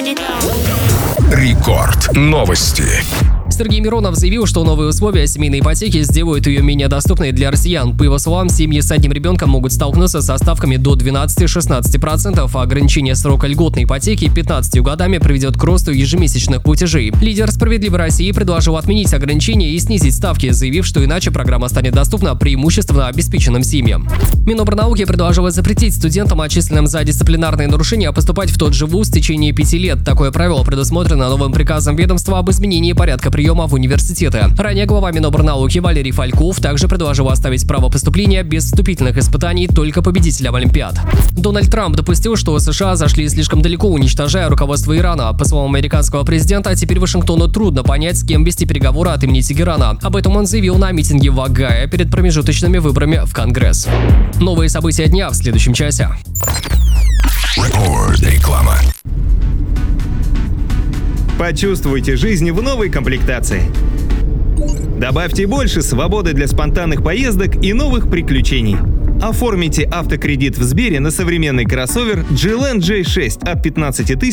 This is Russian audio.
Рекорд. Новости. Сергей Миронов заявил, что новые условия семейной ипотеки сделают ее менее доступной для россиян. По его словам, семьи с одним ребенком могут столкнуться со ставками до 12-16%, а ограничение срока льготной ипотеки 15 годами приведет к росту ежемесячных платежей. Лидер «Справедливой России» предложил отменить ограничения и снизить ставки, заявив, что иначе программа станет доступна преимущественно обеспеченным семьям. Минобрнауки предложила запретить студентам, отчисленным за дисциплинарные нарушения, поступать в тот же вуз в течение 5 лет. Такое правило предусмотрено новым приказом ведомства об изменении порядка приема в университеты. Ранее глава Минобрнауки Валерий Фальков также предложил оставить право поступления без вступительных испытаний только победителям Олимпиад. Дональд Трамп допустил, что США зашли слишком далеко, уничтожая руководство Ирана. По словам американского президента, теперь Вашингтону трудно понять, с кем вести переговоры от имени Тегерана. Об этом он заявил на митинге в Огайо перед промежуточными выборами в Конгресс. Новые события дня в следующем часе. Реклама. Почувствуйте жизнь в новой комплектации. Добавьте больше свободы для спонтанных поездок и новых приключений. Оформите автокредит в Сбере на современный кроссовер GLN J6 от 15